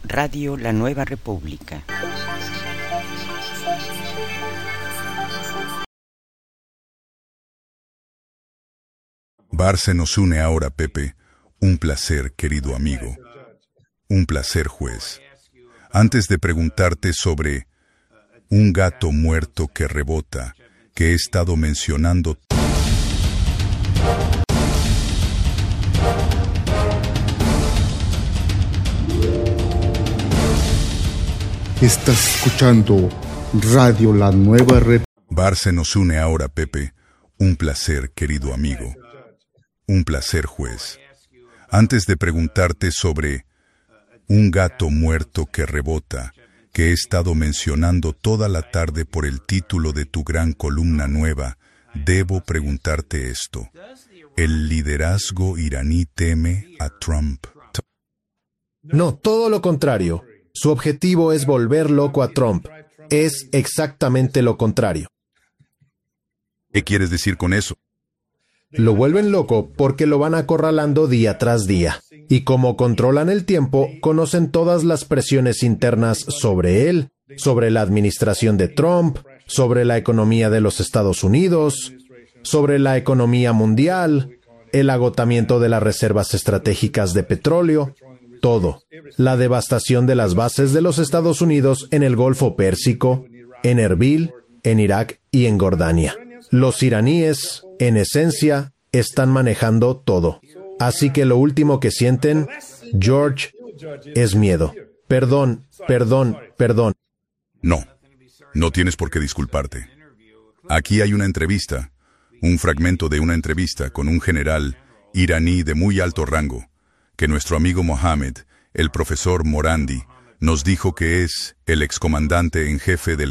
Radio La Nueva República. Barce nos une ahora, Pepe. Un placer, querido amigo. Un placer, juez. Antes de preguntarte sobre un gato muerto que rebota, que he estado mencionando. Estás escuchando Radio La Nueva República. Barce nos une ahora, Pepe. Un placer, querido amigo. Un placer, juez. Antes de preguntarte sobre un gato muerto que rebota, que he estado mencionando toda la tarde por el título de tu gran columna nueva, debo preguntarte esto. ¿El liderazgo iraní teme a Trump? No, todo lo contrario. Su objetivo es volver loco a Trump. Es exactamente lo contrario. ¿Qué quieres decir con eso? Lo vuelven loco porque lo van acorralando día tras día. Y como controlan el tiempo, conocen todas las presiones internas sobre él, sobre la administración de Trump, sobre la economía de los Estados Unidos, sobre la economía mundial, el agotamiento de las reservas estratégicas de petróleo, todo. La devastación de las bases de los Estados Unidos en el Golfo Pérsico, en Erbil, en Irak y en Jordania. Los iraníes, en esencia, están manejando todo. Así que lo último que sienten, George, es miedo. Perdón. No tienes por qué disculparte. Aquí hay una entrevista, un fragmento de una entrevista con un general iraní de muy alto rango, que nuestro amigo Mohammed, el profesor Morandi, nos dijo que es el excomandante en jefe del